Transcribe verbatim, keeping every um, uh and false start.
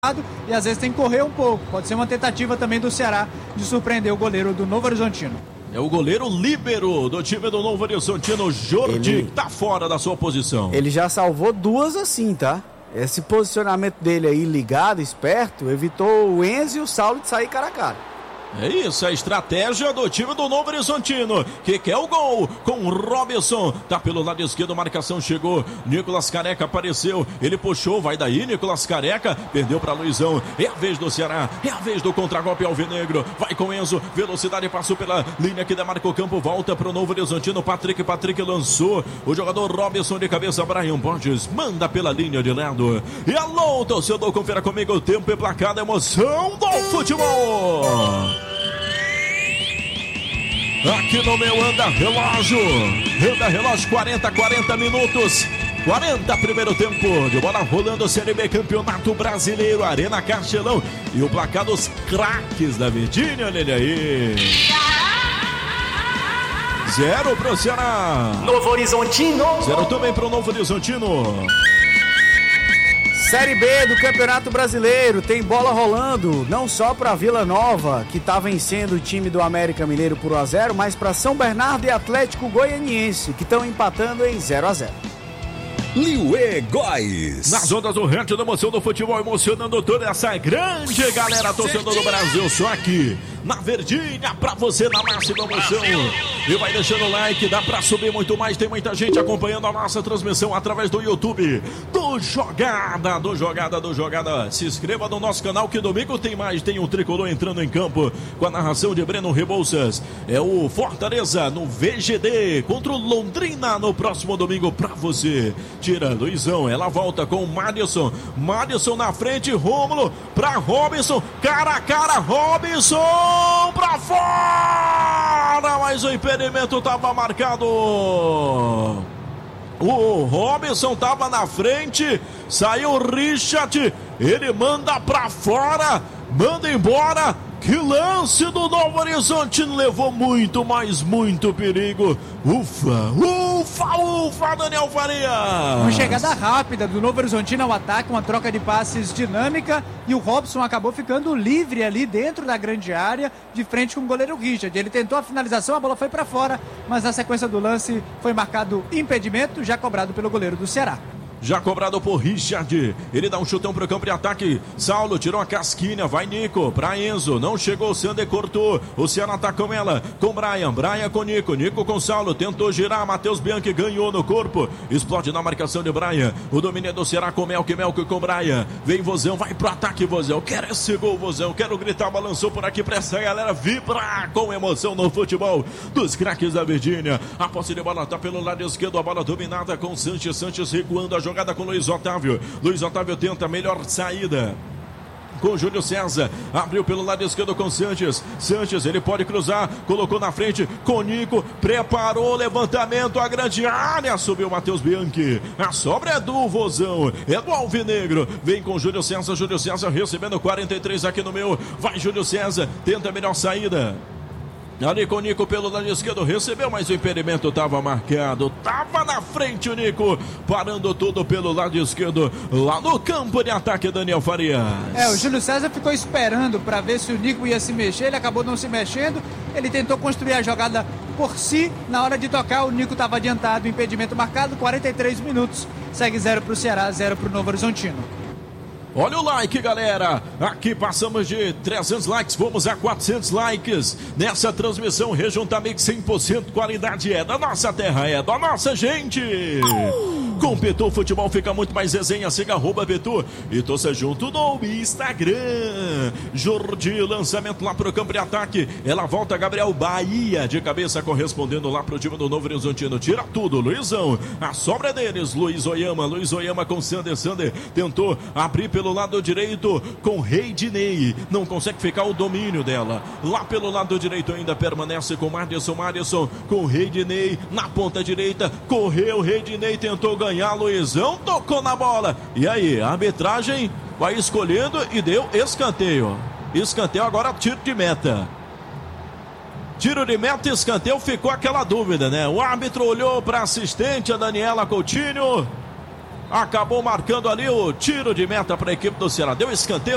e às vezes tem que correr um pouco. Pode ser uma tentativa também do Ceará de surpreender o goleiro do Novo Horizontino. É o goleiro líbero do time do Novo Horizontino, Jordi, ele, que tá fora da sua posição. Ele já salvou duas assim, tá? Esse posicionamento dele aí ligado, esperto, evitou o Enzo e o Saulo de sair cara a cara. É isso, a estratégia do time do Novo Horizontino, que quer o gol com o Robinson, tá pelo lado esquerdo, marcação chegou, Nicolas Careca apareceu, ele puxou, vai daí, Nicolas Careca, perdeu pra Luizão, é a vez do Ceará, é a vez do contragolpe alvinegro, vai com Enzo, velocidade, passou pela linha que demarca o campo, volta pro Novo Horizontino, Patrick, Patrick lançou, o jogador Robinson de cabeça, Brian Borges, manda pela linha de lado, e alô, torcedor, confira comigo o tempo e placar da emoção do futebol. Aqui no meu anda relógio, anda relógio, quarenta, quarenta minutos, quarenta primeiro tempo de bola rolando, Série B, Campeonato Brasileiro, Arena Castelão, e o placar dos craques da Virgínia, olha ele aí. Zero pro Ceará. Novo Horizontino. Zero também pro Novo Horizontino. Série B do Campeonato Brasileiro, tem bola rolando, não só para Vila Nova, que está vencendo o time do América Mineiro por um a zero, mas para São Bernardo e Atlético Goianiense, que estão empatando em zero a zero. Liuê Góes. Nas ondas do rádio da emoção do futebol, emocionando toda essa grande galera torcedor do Brasil, só aqui na Verdinha, pra você na máxima emoção. E vai deixando o like, dá pra subir muito mais, tem muita gente acompanhando a nossa transmissão através do YouTube, do Jogada, do Jogada, do Jogada. Se inscreva no nosso canal que domingo tem mais, tem um tricolor entrando em campo com a narração de Breno Rebouças. É o Fortaleza no V G D contra o Londrina no próximo domingo pra você. Tira Luizão, ela volta com o Madison, Madison na frente, Rômulo pra Robinson, cara a cara, Robinson pra fora, mas o impedimento estava marcado. O Robinson estava na frente, saiu o Richard, ele manda pra fora, manda embora. Que lance do Novo Horizontino, levou muito, mas muito perigo. Ufa, ufa, ufa, Daniel Faria. Uma chegada rápida do Novo Horizontino ao ataque, uma troca de passes dinâmica, e o Robson acabou ficando livre ali dentro da grande área, de frente com o goleiro Richard. Ele tentou a finalização, a bola foi para fora, mas na sequência do lance foi marcado impedimento, já cobrado pelo goleiro do Ceará. Já cobrado por Richard, ele dá um chutão pro campo de ataque, Saulo tirou a casquinha, vai Nico, pra Enzo, não chegou, o Sander cortou, o Ceará tá com ela, com Brian, Brian com Nico, Nico com Saulo, tentou girar, Matheus Bianchi ganhou no corpo, explode na marcação de Brian, o domínio é do Ceará com Melk, Melk com Brian, vem Vozão, vai pro ataque Vozão, quero esse gol Vozão, quero gritar, balançou por aqui pra essa galera vibrar com emoção no futebol dos craques da Virgínia, a posse de bola tá pelo lado esquerdo, a bola dominada com Sanches, Sanches recuando a jogada. Jogada com Luiz Otávio, Luiz Otávio tenta a melhor saída com Júlio César, abriu pelo lado esquerdo com Sanches, Sanches, ele pode cruzar, colocou na frente com Nico, preparou o levantamento, a grande área, subiu o Matheus Bianchi, a sobra é do Vozão, é do Alvinegro, vem com Júlio César, Júlio César recebendo quarenta e três aqui no meu, vai Júlio César, tenta a melhor saída. Ali com o Nico pelo lado esquerdo, recebeu, mas o impedimento estava marcado, estava na frente o Nico, parando tudo pelo lado esquerdo, lá no campo de ataque, Daniel Farias. É, o Júlio César ficou esperando para ver se o Nico ia se mexer, ele acabou não se mexendo, ele tentou construir a jogada por si, na hora de tocar o Nico estava adiantado, impedimento marcado, quarenta e três minutos, segue zero para o Ceará, zero para o Novo Horizontino. Olha o like, galera, aqui passamos de trezentos likes, vamos a quatrocentos likes nessa transmissão Rejunta Mix cem por cento qualidade, é da nossa terra, é da nossa gente. Com Pitu Futebol fica muito mais resenha, siga arroba Pitu e torça junto no Instagram. Jordi, lançamento lá pro campo de ataque, ela volta, Gabriel Bahia de cabeça correspondendo lá pro time do Novo Horizontino, tira tudo, Luizão, a sobra é deles, Luiz Oyama, Luiz Oyama com Sander, Sander tentou abrir pelo lado direito com Reidinei, não consegue ficar o domínio dela, lá pelo lado direito ainda permanece com Madison, Madison com Reidinei, na ponta direita, correu Reidinei, tentou ganhar, Luizão tocou na bola, e aí, a arbitragem vai escolhendo e deu escanteio, escanteio agora tiro de meta, tiro de meta, escanteio, ficou aquela dúvida, né, o árbitro olhou para a assistente, a Daniela Coutinho, acabou marcando ali o tiro de meta para a equipe do Ceará, deu escanteio.